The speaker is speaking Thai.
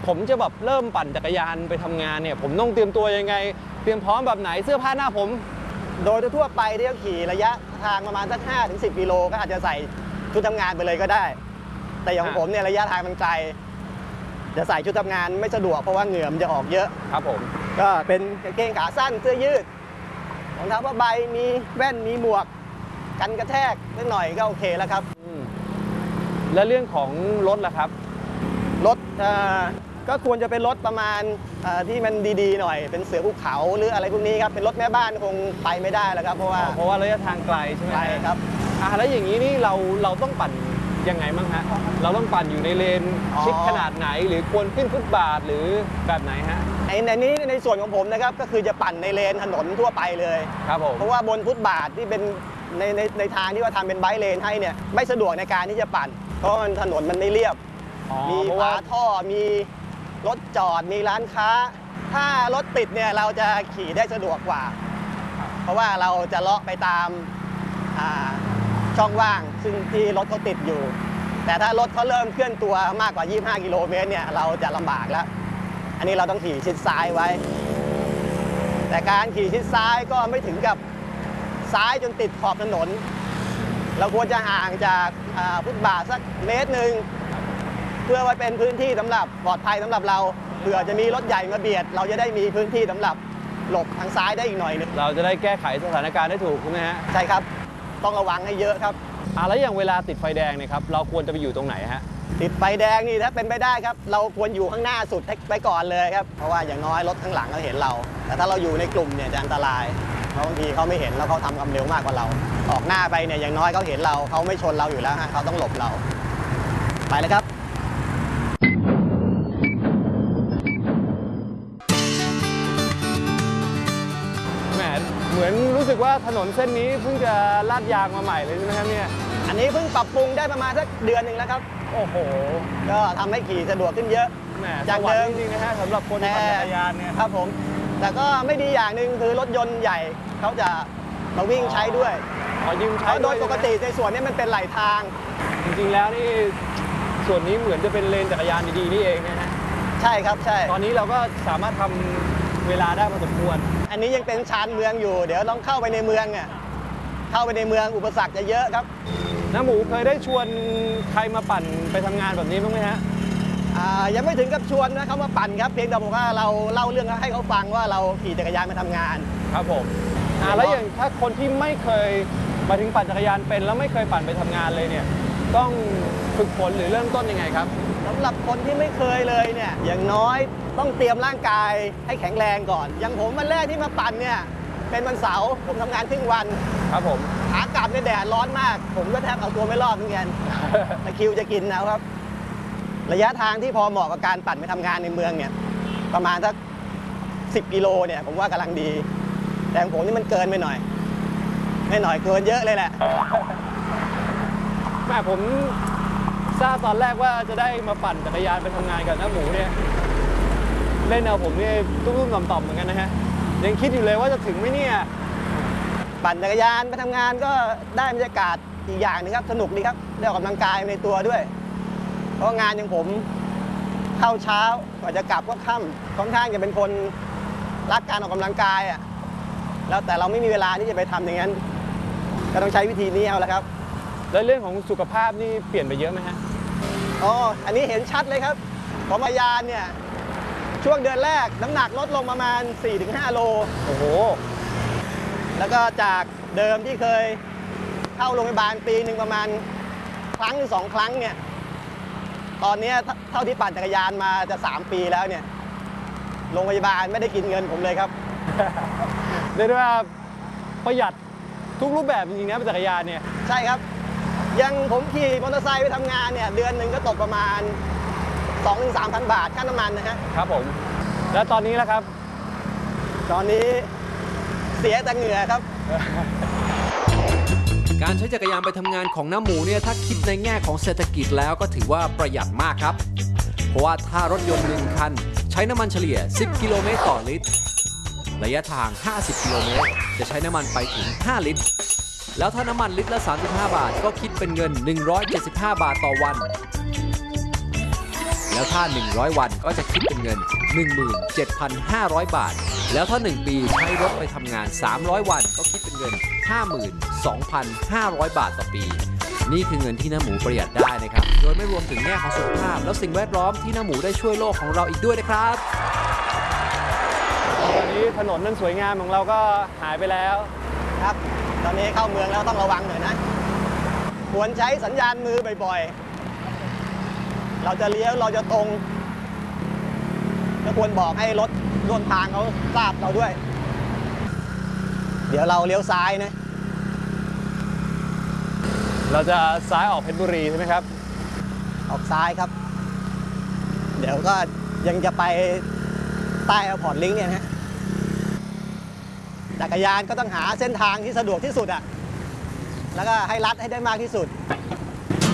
ผมจะแบบเริ่มปั่นจักรยานไปทำงานเนี่ยผมต้องเตรียมตัวยังไงเตรียมพร้อมแบบไหนเสื้อผ้าหน้าผมโดยทั่วไปที่เขาขี่ระยะทางประมาณสัก5-10 กิโลก็อาจจะใส่ชุดทำงานไปเลยก็ได้ แต่อย่างผมเนี่ยระยะทางมันไกลจะใส่ชุดทำงานไม่สะดวกเพราะว่าเหงื่อมันจะออกเยอะครับผมก็เป็นกางเกงขาสั้นเสื้อยืดรองเท้าผ้าใบมีแว่นมีหมวกกันกระแทกนิดหน่อยก็โอเคแล้วครับและเรื่องของรถล่ะครับรถก็ควรจะเป็นรถประมาณที่มันดีๆหน่อยเป็นเสือภูเขาหรืออะไรพวกนี้ครับเป็นรถแม่บ้านคงไปไม่ได้แล้วครับเพราะว่าระยะทางไกลใช่ไหมไกลครับแล้วอย่างนี้นี่เราต้องปั่นยังไงบ้างฮะเราต้องปั่นอยู่ในเลนชิดขนาดไหนหรือควรขึ้นฟุตบาทหรือแบบไหนฮะในนี้ในส่วนของผมนะครับก็คือจะปั่นในเลนถนนทั่วไปเลยครับผมเพราะว่าบนฟุตบาทที่เป็นในทางที่ว่าทำเป็นไบค์เลนให้เนี่ยไม่สะดวกในการที่จะปั่นเพราะมันถนนมันไม่เรียบมีฝาท่อมีรถจอดมีร้านค้าถ้ารถติดเนี่ยเราจะขี่ได้สะดวกกว่าเพราะว่าเราจะเลาะไปตามช่องว่างซึ่งที่รถเขาติดอยู่แต่ถ้ารถเขาเริ่มเคลื่อนตัวมากกว่า25 กิโลเมตรเนี่ยเราจะลำบากแล้วอันนี้เราต้องขี่ชิดซ้ายไว้แต่การขี่ชิดซ้ายก็ไม่ถึงกับซ้ายจนติดขอบถนนเราควรจะห่างจากฟุตบาทสักเมตรหนึ่งเพื่อไว้เป็นพื้นที่สำหรับปลอดภัยสำหรับเราเผื่อจะมีรถใหญ่มาเบียดเราจะได้มีพื้นที่สำหรับหลบทางซ้ายได้อีกหน่อยนึงเราจะได้แก้ไขสถานการณ์ได้ถูกใช่ไหมฮะใช่ครับต้องระวังให้เยอะครับแล้วอย่างเวลาติดไฟแดงเนี่ยครับเราควรจะไปอยู่ตรงไหนฮะติดไฟแดงนี่ถ้าเป็นไปได้ครับเราควรอยู่ข้างหน้าสุดไปก่อนเลยครับเพราะว่าอย่างน้อยรถข้างหลังเขาเห็นเราแต่ถ้าเราอยู่ในกลุ่มเนี่ยจะอันตรายเพราะบางทีเขาไม่เห็นแล้วเขาทำความเร็วมากกว่าเราออกหน้าไปเนี่ยอย่างน้อยเขาเห็นเราเขาไม่ชนเราอยู่แล้วฮะเขาต้องหลบเราไปเลยครับเหมือนรู้สึกว่าถนนเส้นนี้เพิ่งจะลาดยางมาใหม่เลยใช่ไหมครับเนี่ยอันนี้เพิ่งปรับปรุงได้ประมาณสักเดือนหนึ่งแล้วครับโอ้โหก็ทำให้ขี่สะดวกขึ้นเยอะจากเดิมจริงๆนะฮะสำหรับคนปั่นจักรยานเนี่ยครับผมแต่ก็ไม่ดีอย่างหนึ่งคือรถยนต์ใหญ่เขาจะมาวิ่งใช้ด้วยยืมใช้โดยปกติในส่วนนี้มันเป็นไหลทางจริงๆแล้วนี่ส่วนนี้เหมือนจะเป็นเลนจักรยานดีๆนี่เองนะฮะใช่ครับใช่ตอนนี้เราก็สามารถทำเวลาได้พอสมควรอันนี้ยังเป็นชานเมืองอยู่เดี๋ยวต้องเข้าไปในเมืองเนี่ยเข้าไปในเมืองอุปสรรคจะเยอะครับน้าหมูเคยได้ชวนใครมาปั่นไปทำงานแบบนี้บ้างไหมฮะยังไม่ถึงกับชวนนะเขามาปั่นครับเพียงแต่บอกว่าเราเล่าเรื่องให้เขาฟังว่าเราขี่จักรยานมาทำงานครับผมแล้วอย่างถ้าคนที่ไม่เคยมาถึงปั่นจักรยานเป็นแล้วไม่เคยปั่นไปทำงานเลยเนี่ยต้องฝึกฝนหรือเริ่มต้นยังไงครับสำหรับคนที่ไม่เคยเลยเนี่ยอย่างน้อยต้องเตรียมร่างกายให้แข็งแรงก่อนอย่างผมวันแรกที่มาปั่นเนี่ยเป็นวันเสาร์ผมทำงานครึ่งวันครับผมขากลับในแดดร้อนมากผมก็แทบเอาตัวไม่รอดเหมือนกันตะคิวจะกินนะครับระยะทางที่พอเหมาะกับการปั่นไปทำงานในเมืองเนี่ยประมาณสัก10 กิโลเนี่ยผมว่ากำลังดีแต่ของผมนี่มันเกินไปหน่อยไม่หน่อยเกินเยอะเลยแหละแม่ผมทราบตอนแรกว่าจะได้มาปั่นจักรยานไปทำงานกับน้าหมูเนี่ยเล่นเอาผมนี่ตุ้มๆต่อมๆเหมือนกันนะฮะยังคิดอยู่เลยว่าจะถึงไหมเนี่ยปั่นจักรยานไปทำงานก็ได้บรรยากาศอีกอย่างนึงครับสนุกดีครับได้ออกกำลังกายในตัวด้วยเพราะงานอย่างผมเข้าเช้ากว่าจะกลับก็ค่ำค่อนข้างจะเป็นคนรักการออกกำลังกายอ่ะแล้วแต่เราไม่มีเวลาที่จะไปทำอย่างนั้นก็ต้องใช้วิธีนี้เอาละครับแล้วเรื่องของสุขภาพนี่เปลี่ยนไปเยอะไหมฮะอันนี้เห็นชัดเลยครับผมจักรยานเนี่ยช่วงเดือนแรกน้ำหนักลดลงประมาณ 4-5 โลโอ้โหแล้วก็จากเดิมที่เคยเข้าโรงพยาบาลปีหนึ่งประมาณครั้งหรือ2 ครั้งเนี่ยตอนนี้เท่าที่ปั่นจักรยานมาจะ3 ปีแล้วเนี่ยโรงพยาบาลไม่ได้กินเงินผมเลยครับเรียกว่าประหยัดทุกรูปแบบจริงๆนะจักรยานเนี่ยใช่ครับยังผมขี่มอเตอร์ไซค์ไปทำงานเนี่ยเดือนหนึ่งก็ตกประมาณ 2-3,000 บาทค่าน้ำมันนะฮะครับผมแล้วตอนนี้ล่ะครับตอนนี้เสียแต่เหงื่อครับการใช้จักรยานไปทำงานของน้าหมูเนี่ยถ้าคิดในแง่ของเศรษฐกิจแล้วก็ถือว่าประหยัดมากครับเพราะว่าถ้ารถยนต์1 คันใช้น้ำมันเฉลี่ย10 กิโลเมตรต่อลิตรระยะทาง50 กิโลเมตรจะใช้น้ำมันไปถึง5 ลิตรแล้วถ้าน้ำมันลิตรละ35 บาทก็คิดเป็นเงิน175 บาทต่อวันแล้วถ้า 100 วันก็จะคิดเป็นเงิน 17,500 บาท แล้วถ้า 1 ปีใช้รถไปทำงาน 300 วันก็คิดเป็นเงิน 52,500 บาทต่อปี นี่คือเงินที่น้าหมูประหยัดได้นะครับ โดยไม่รวมถึงแง่ของสุขภาพ แล้วสิ่งแวดล้อมที่น้าหมูได้ช่วยโลกของเราอีกด้วยนะครับตอนนี้ถนนนั้นสวยงามของเราก็หายไปแล้วครับ ตอนนี้เข้าเมืองแล้วต้องระวังหน่อยนะ ควรใช้สัญญาณมือบ่อยๆ เราจะเลี้ยวเราจะตรงก็ควรบอกให้รถร่วมทางเขาทราบเราด้วย เดี๋ยวเราเลี้ยวซ้ายนะเราจะซ้ายออกเพชรบุรีใช่ไหมครับออกซ้ายครับ เดี๋ยวก็ยังจะไปใต้แอร์พอร์ตลิงก์เนี่ยนะฮะจักรยานก็ต้องหาเส้นทางที่สะดวกที่สุดอะแล้วก็ให้รัดให้ได้มากที่สุด